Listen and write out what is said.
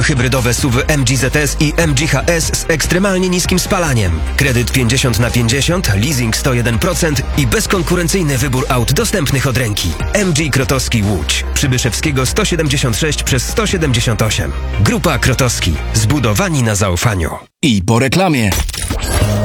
hybrydowe SUV MG ZS i MG HS z ekstremalnie niskim spalaniem. Kredyt 50/50, leasing 101% i bezkonkurencyjny wybór aut dostępnych od ręki. MG Krotowski Łódź. Przybyszewskiego 176 przez 178. Grupa Krotowski. Zbudowani na zaufaniu. I po reklamie.